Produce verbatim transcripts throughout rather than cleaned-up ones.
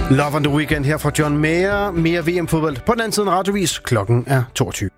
Love on the Weekend her fra John Mayer. Mere V M-fodbold på den anden side af radiovis. Klokken er toogtyve.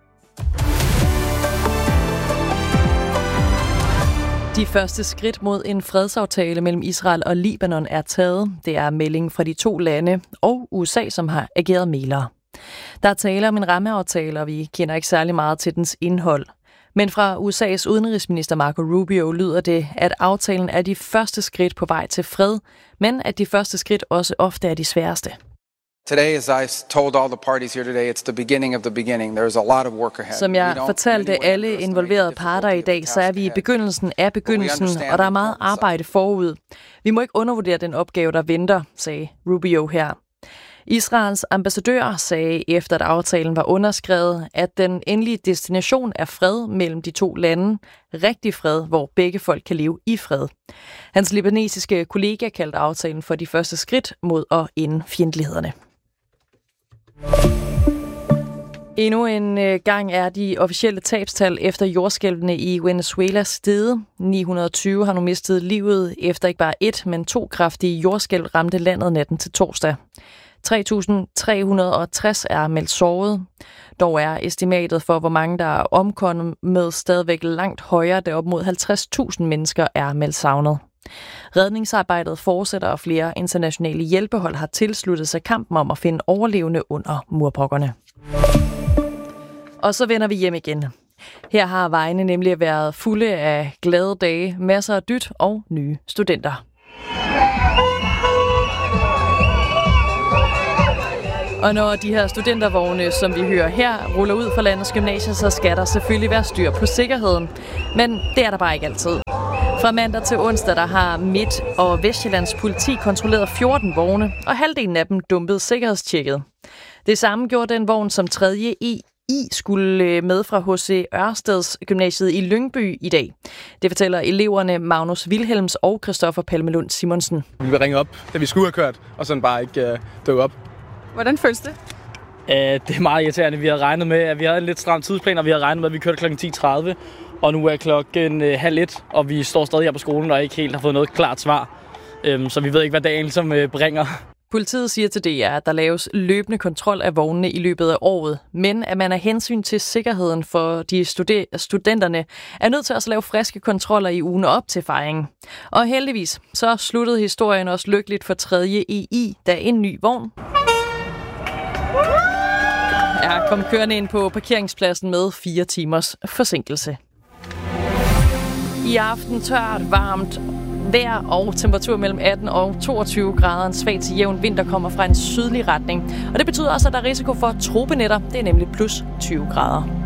De første skridt mod en fredsaftale mellem Israel og Libanon er taget. Det er meldingen fra de to lande og U S A, som har ageret mæglere. Der er tale om en rammeaftale, og vi kender ikke særlig meget til dens indhold. Men fra U S A's udenrigsminister Marco Rubio lyder det, at aftalen er de første skridt på vej til fred, men at de første skridt også ofte er de sværeste. Today, as I told all the parties here today, it's the beginning of the beginning. There's a lot of work ahead. Som jeg fortalte alle involverede parter i dag, så er vi i begyndelsen af begyndelsen, og der er meget arbejde forud. Vi må ikke undervurdere den opgave, der venter, sagde Rubio her. Israels ambassadør sagde, efter at aftalen var underskrevet, at den endelige destination er fred mellem de to lande. Rigtig fred, hvor begge folk kan leve i fred. Hans libanesiske kollega kaldte aftalen for de første skridt mod at ende fjendtlighederne. Endnu en gang er de officielle tabstal efter jordskælvene i Venezuela steget. ni hundrede og tyve har nu mistet livet efter ikke bare et, men to kraftige jordskælv ramte landet natten til torsdag. tre tusind tre hundrede og tres er meldt såret. Dog er estimatet for, hvor mange der er omkommet, stadigvæk langt højere, da op mod halvtreds tusind mennesker er meldt savnet. Redningsarbejdet fortsætter, og flere internationale hjælpehold har tilsluttet sig kampen om at finde overlevende under murbrokkerne. Og så vender vi hjem igen. Her har vejene nemlig været fulde af glade dage, masser af dyt og nye studenter. Og når de her studentervogne, som vi hører her, ruller ud fra landets gymnasier, så skal der selvfølgelig være styr på sikkerheden. Men det er der bare ikke altid. Fra mandag til onsdag, der har Midt- og Vestjyllands politi kontrolleret fjorten vogne, og halvdelen af dem dumpede sikkerhedstjekket. Det samme gjorde den vogn, som tredje E I skulle med fra H C Ørsteds Gymnasiet i Lyngby i dag. Det fortæller eleverne Magnus Wilhelms og Christoffer Palmelund Simonsen. Vi ville ringe op, da vi skulle have kørt, og sådan bare ikke uh, dukke op. Hvordan føles det? Uh, det er meget irriterende. Vi havde regnet med, at vi havde en lidt stram tidsplan, og vi havde regnet med, at vi kørte klokken ti tredive. Og nu er klokken uh, halv et, og vi står stadig her på skolen og ikke helt har fået noget klart svar. Um, så vi ved ikke, hvad dagen som uh, bringer. Politiet siger til D R, at der laves løbende kontrol af vognene i løbet af året, men at man af hensyn til sikkerheden for de studer- studenterne er nødt til at lave friske kontroller i ugen op til fejringen. Og heldigvis så sluttede historien også lykkeligt for tredje E I, da en ny vogn er kommet kørende ind på parkeringspladsen med fire timers forsinkelse. I aften tørt, varmt vejr og temperatur mellem atten og toogtyve grader. En svag til jævn vind, der kommer fra en sydlig retning. Og det betyder også, at der er risiko for tropenetter. Det er nemlig plus tyve grader.